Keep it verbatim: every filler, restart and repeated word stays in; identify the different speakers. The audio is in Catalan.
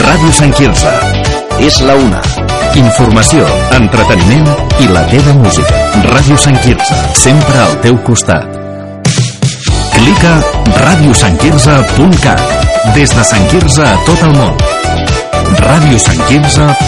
Speaker 1: Ràdio Sant Quirze. És la una. Informació, entreteniment i la teva música. Ràdio Sant Quirze, sempre al teu costat. Clica ràdio sant quirze punt cat. Des de Sant Quirze a tot el món. ràdio sant quirze